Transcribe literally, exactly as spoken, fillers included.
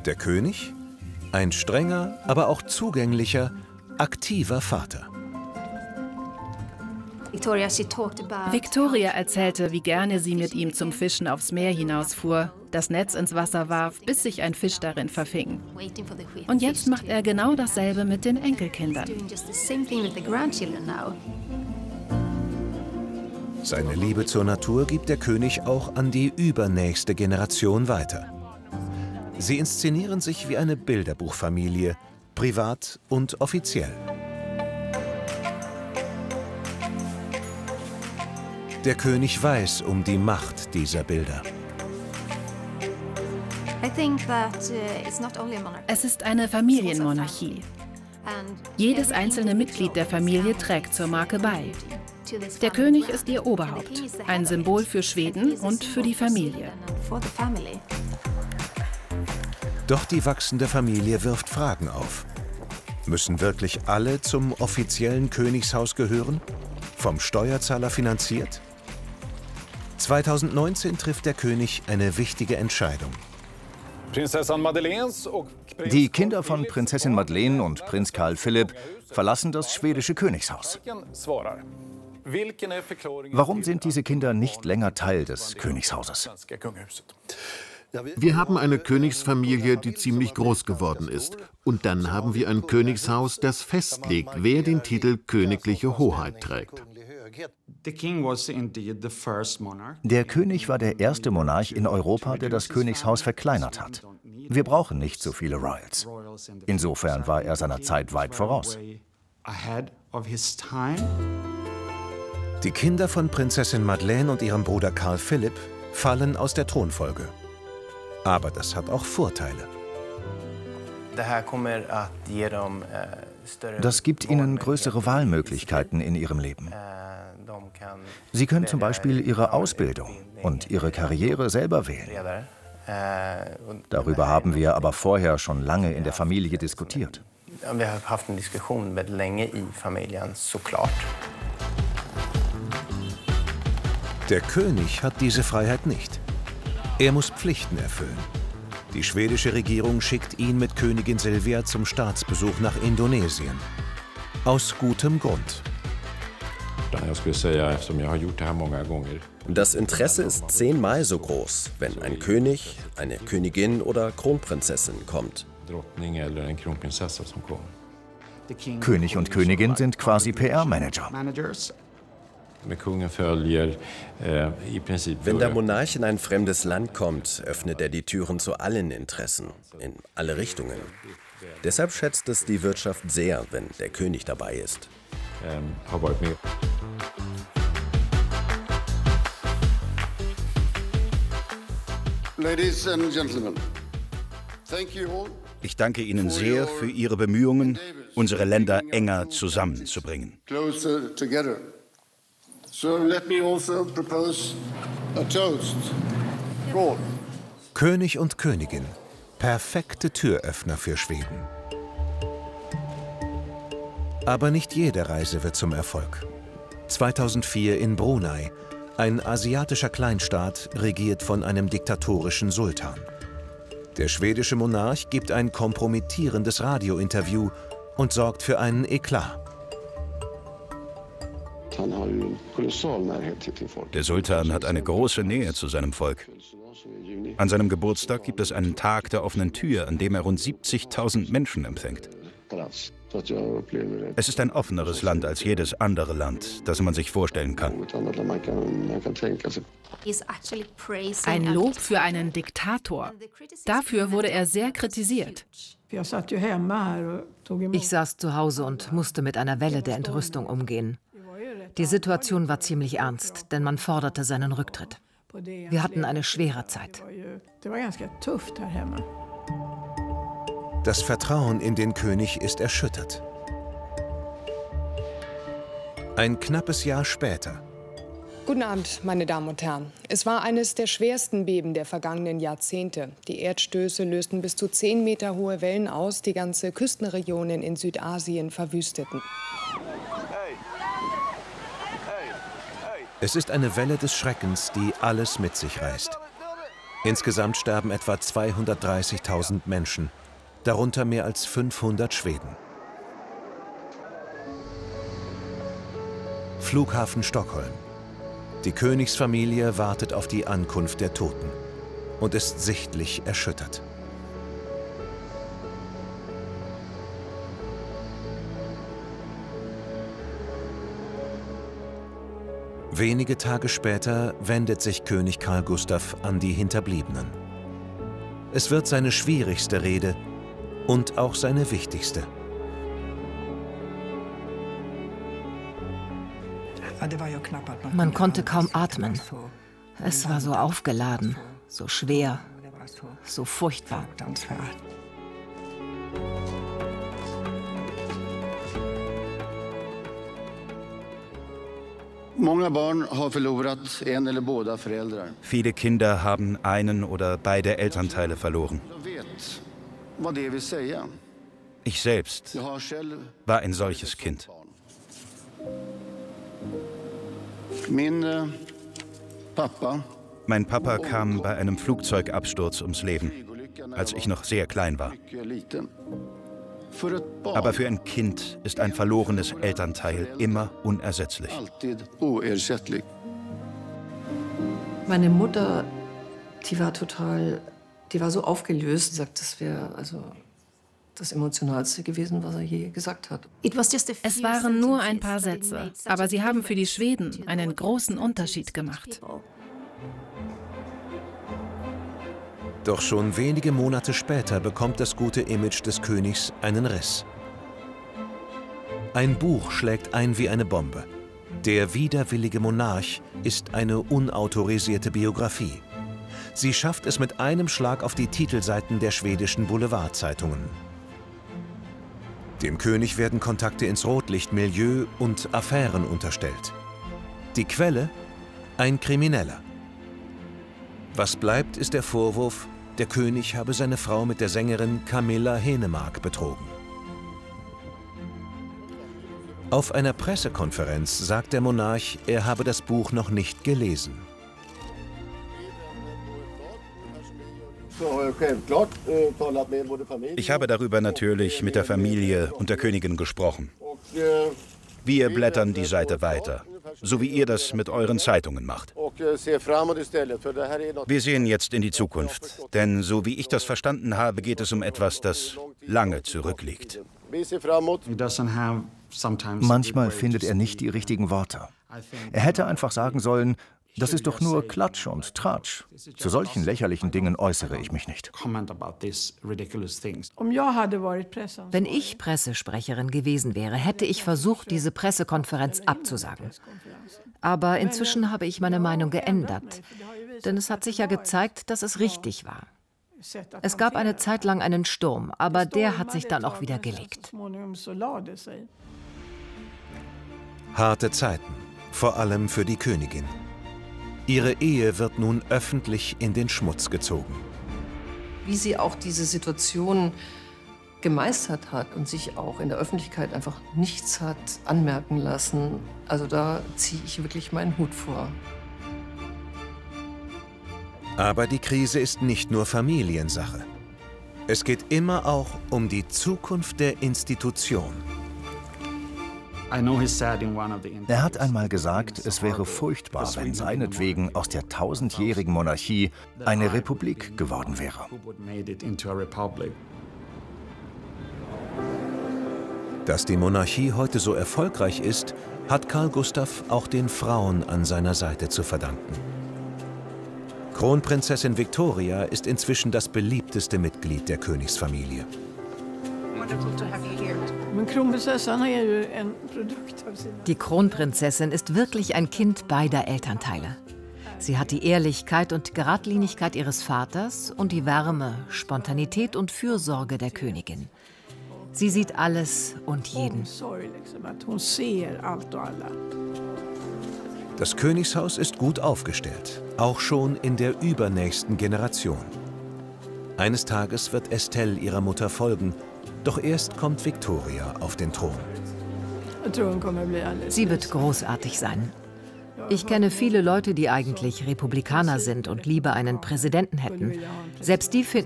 Der König? Ein strenger, aber auch zugänglicher, aktiver Vater. Victoria erzählte, wie gerne sie mit ihm zum Fischen aufs Meer hinausfuhr, das Netz ins Wasser warf, bis sich ein Fisch darin verfing. Und jetzt macht er genau dasselbe mit den Enkelkindern. Seine Liebe zur Natur gibt der König auch an die übernächste Generation weiter. Sie inszenieren sich wie eine Bilderbuchfamilie, privat und offiziell. Der König weiß um die Macht dieser Bilder. Es ist eine Familienmonarchie. Jedes einzelne Mitglied der Familie trägt zur Marke bei. Der König ist ihr Oberhaupt, ein Symbol für Schweden und für die Familie. Doch die wachsende Familie wirft Fragen auf. Müssen wirklich alle zum offiziellen Königshaus gehören? Vom Steuerzahler finanziert? zweitausendneunzehn trifft der König eine wichtige Entscheidung. Die Kinder von Prinzessin Madeleine und Prinz Carl Philipp verlassen das schwedische Königshaus. Warum sind diese Kinder nicht länger Teil des Königshauses? Wir haben eine Königsfamilie, die ziemlich groß geworden ist. Und dann haben wir ein Königshaus, das festlegt, wer den Titel königliche Hoheit trägt. Der König war der erste Monarch in Europa, der das Königshaus verkleinert hat. Wir brauchen nicht so viele Royals. Insofern war er seiner Zeit weit voraus. Die Kinder von Prinzessin Madeleine und ihrem Bruder Carl Philipp fallen aus der Thronfolge. Aber das hat auch Vorteile. Das gibt ihnen größere Wahlmöglichkeiten in ihrem Leben. Sie können zum Beispiel ihre Ausbildung und ihre Karriere selber wählen. Darüber haben wir aber vorher schon lange in der Familie diskutiert. Wir haben haft en diskussion väldigt länge i familjen, såklart. Der König hat diese Freiheit nicht. Er muss Pflichten erfüllen. Die schwedische Regierung schickt ihn mit Königin Silvia zum Staatsbesuch nach Indonesien. Aus gutem Grund. Das Interesse ist zehnmal so groß, wenn ein König, eine Königin oder Kronprinzessin kommt. König und Königin sind quasi P R-Manager. Wenn der Monarch in ein fremdes Land kommt, öffnet er die Türen zu allen Interessen, in alle Richtungen. Deshalb schätzt es die Wirtschaft sehr, wenn der König dabei ist. Ladies and Gentlemen, thank you all. Ich danke Ihnen sehr für Ihre Bemühungen, unsere Länder enger zusammenzubringen. Closer together. So let me also propose a toast. Skål. König und Königin. Perfekte Türöffner für Schweden. Aber nicht jede Reise wird zum Erfolg. zweitausendvier in Brunei. Ein asiatischer Kleinstaat, regiert von einem diktatorischen Sultan. Der schwedische Monarch gibt ein kompromittierendes Radiointerview und sorgt für einen Eklat. Der Sultan hat eine große Nähe zu seinem Volk. An seinem Geburtstag gibt es einen Tag der offenen Tür, an dem er rund siebzigtausend Menschen empfängt. Es ist ein offeneres Land als jedes andere Land, das man sich vorstellen kann. Ein Lob für einen Diktator. Dafür wurde er sehr kritisiert. Ich saß zu Hause und musste mit einer Welle der Entrüstung umgehen. Die Situation war ziemlich ernst, denn man forderte seinen Rücktritt. Wir hatten eine schwere Zeit. Das Vertrauen in den König ist erschüttert. Ein knappes Jahr später. Guten Abend, meine Damen und Herren. Es war eines der schwersten Beben der vergangenen Jahrzehnte. Die Erdstöße lösten bis zu zehn Meter hohe Wellen aus, die ganze Küstenregionen in Südasien verwüsteten. Es ist eine Welle des Schreckens, die alles mit sich reißt. Insgesamt sterben etwa zweihundertdreißigtausend Menschen, darunter mehr als fünfhundert Schweden. Flughafen Stockholm. Die Königsfamilie wartet auf die Ankunft der Toten und ist sichtlich erschüttert. Wenige Tage später wendet sich König Carl Gustaf an die Hinterbliebenen. Es wird seine schwierigste Rede und auch seine wichtigste. Man konnte kaum atmen. Es war so aufgeladen, so schwer, so furchtbar. Viele Kinder haben einen oder beide Elternteile verloren. Ich selbst war ein solches Kind. Mein Papa kam bei einem Flugzeugabsturz ums Leben, als ich noch sehr klein war. Aber für ein Kind ist ein verlorenes Elternteil immer unersetzlich. Meine Mutter, die war total, die war so aufgelöst, sagt, das wäre also das Emotionalste gewesen, was er je gesagt hat. Es waren nur ein paar Sätze, aber sie haben für die Schweden einen großen Unterschied gemacht. Doch schon wenige Monate später bekommt das gute Image des Königs einen Riss. Ein Buch schlägt ein wie eine Bombe. Der widerwillige Monarch ist eine unautorisierte Biografie. Sie schafft es mit einem Schlag auf die Titelseiten der schwedischen Boulevardzeitungen. Dem König werden Kontakte ins Rotlichtmilieu und Affären unterstellt. Die Quelle? Ein Krimineller. Was bleibt, ist der Vorwurf, der König habe seine Frau mit der Sängerin Camilla Henemark betrogen. Auf einer Pressekonferenz sagt der Monarch, er habe das Buch noch nicht gelesen. Ich habe darüber natürlich mit der Familie und der Königin gesprochen. Wir blättern die Seite weiter, so wie ihr das mit euren Zeitungen macht. Wir sehen jetzt in die Zukunft, denn so wie ich das verstanden habe, geht es um etwas, das lange zurückliegt. Manchmal findet er nicht die richtigen Worte. Er hätte einfach sagen sollen, das ist doch nur Klatsch und Tratsch. Zu solchen lächerlichen Dingen äußere ich mich nicht. Wenn ich Pressesprecherin gewesen wäre, hätte ich versucht, diese Pressekonferenz abzusagen. Aber inzwischen habe ich meine Meinung geändert. Denn es hat sich ja gezeigt, dass es richtig war. Es gab eine Zeit lang einen Sturm, aber der hat sich dann auch wieder gelegt. Harte Zeiten, vor allem für die Königin. Ihre Ehe wird nun öffentlich in den Schmutz gezogen. Wie sie auch diese Situation gemeistert hat und sich auch in der Öffentlichkeit einfach nichts hat anmerken lassen, also da ziehe ich wirklich meinen Hut vor. Aber die Krise ist nicht nur Familiensache. Es geht immer auch um die Zukunft der Institution. Er hat einmal gesagt, es wäre furchtbar, wenn seinetwegen aus der tausendjährigen Monarchie eine Republik geworden wäre. Dass die Monarchie heute so erfolgreich ist, hat Carl Gustaf auch den Frauen an seiner Seite zu verdanken. Kronprinzessin Victoria ist inzwischen das beliebteste Mitglied der Königsfamilie. Die Kronprinzessin ist wirklich ein Kind beider Elternteile. Sie hat die Ehrlichkeit und Geradlinigkeit ihres Vaters und die Wärme, Spontanität und Fürsorge der Königin. Sie sieht alles und jeden. Das Königshaus ist gut aufgestellt, auch schon in der übernächsten Generation. Eines Tages wird Estelle ihrer Mutter folgen, doch erst kommt Victoria auf den Thron. Sie wird großartig sein. Ich kenne viele Leute, die eigentlich Republikaner sind und lieber einen Präsidenten hätten. Selbst die finden